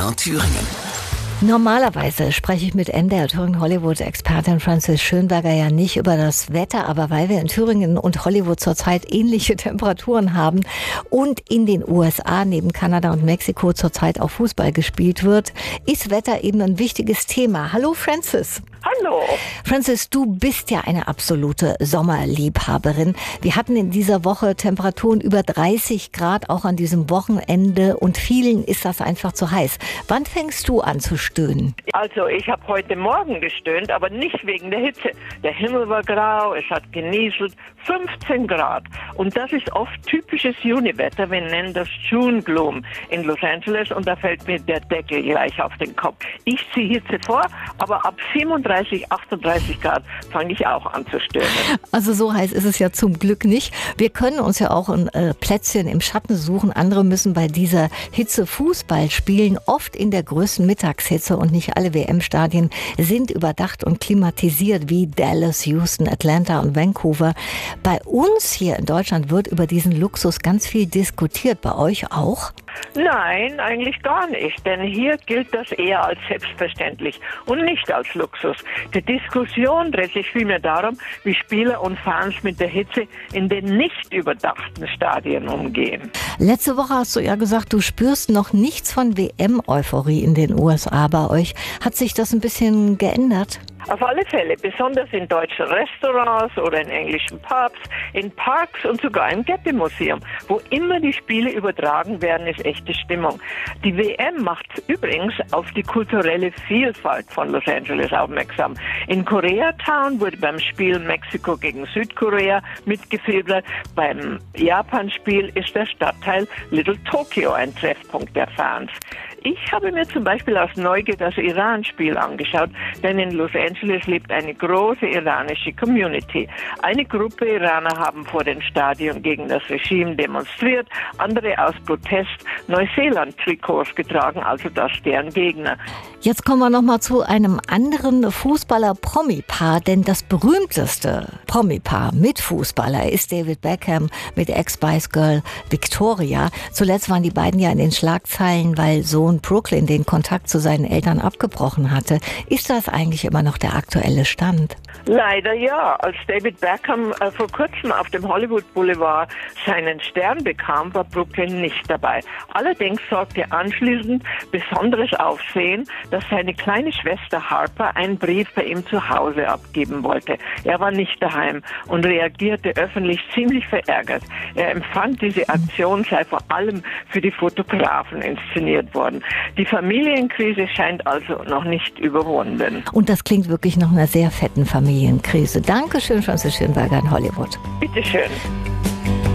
MDR Thüringen. Normalerweise spreche ich mit MDR Thüringen Hollywood-Expertin Frances Schönberger ja nicht über das Wetter, aber weil wir in Thüringen und Hollywood zurzeit ähnliche Temperaturen haben und in den USA neben Kanada und Mexiko zurzeit auch Fußball gespielt wird, ist Wetter eben ein wichtiges Thema. Hallo Frances. Hallo. Frances, du bist ja eine absolute Sommerliebhaberin. Wir hatten in dieser Woche Temperaturen über 30 Grad, auch an diesem Wochenende, und vielen ist das einfach zu heiß. Wann fängst du an zu stöhnen? Also ich habe heute Morgen gestöhnt, aber nicht wegen der Hitze. Der Himmel war grau, es hat genieselt, 15 Grad. Und das ist oft typisches Juniwetter. Wir nennen das June Gloom in Los Angeles und da fällt mir der Deckel gleich auf den Kopf. Ich ziehe Hitze vor, aber ab 37, 38 Grad fange ich auch an zu stöhnen. Also so heiß ist es ja zum Glück nicht. Wir können uns ja auch ein Plätzchen im Schatten suchen. Andere müssen bei dieser Hitze Fußball spielen, oft in der größten Mittagshitze, und nicht alle WM-Stadien sind überdacht und klimatisiert wie Dallas, Houston, Atlanta und Vancouver. Bei uns hier in Deutschland wird über diesen Luxus ganz viel diskutiert. Bei euch auch? Nein, eigentlich gar nicht, denn hier gilt das eher als selbstverständlich und nicht als Luxus. Die Diskussion dreht sich vielmehr darum, wie Spieler und Fans mit der Hitze in den nicht überdachten Stadien umgehen. Letzte Woche hast du ja gesagt, du spürst noch nichts von WM-Euphorie in den USA bei euch. Hat sich das ein bisschen geändert? Auf alle Fälle, besonders in deutschen Restaurants oder in englischen Pubs, in Parks und sogar im Getty-Museum. Wo immer die Spiele übertragen werden, ist echte Stimmung. Die WM macht übrigens auf die kulturelle Vielfalt von Los Angeles aufmerksam. In Koreatown wurde beim Spiel Mexiko gegen Südkorea mitgefiebert. Beim Japan-Spiel ist der Stadtteil Little Tokyo ein Treffpunkt der Fans. Ich habe mir zum Beispiel aus Neugier das Iran-Spiel angeschaut, denn in Los Angeles lebt eine große iranische Community. Eine Gruppe Iraner haben vor dem Stadion gegen das Regime demonstriert, andere aus Protest Neuseeland-Trikots getragen, also das deren Gegner. Jetzt kommen wir nochmal zu einem anderen Fußballer-Promi-Paar, denn das berühmteste Promi-Paar mit Fußballer ist David Beckham mit Ex-Spice Girl Victoria. Zuletzt waren die beiden ja in den Schlagzeilen, weil Sohn Brooklyn den Kontakt zu seinen Eltern abgebrochen hatte. Ist das eigentlich immer noch der aktuelle Stand? Leider ja. Als David Beckham vor kurzem auf dem Hollywood Boulevard seinen Stern bekam, war Brooklyn nicht dabei. Allerdings sorgte anschließend besonderes Aufsehen, dass seine kleine Schwester Harper einen Brief bei ihm zu Hause abgeben wollte. Er war nicht daheim und reagierte öffentlich ziemlich verärgert. Er empfand, diese Aktion sei vor allem für die Fotografen inszeniert worden. Die Familienkrise scheint also noch nicht überwunden. Und das klingt wirklich nach einer sehr fetten Familienkrise. Dankeschön, Frances Schönberger in Hollywood. Bitteschön.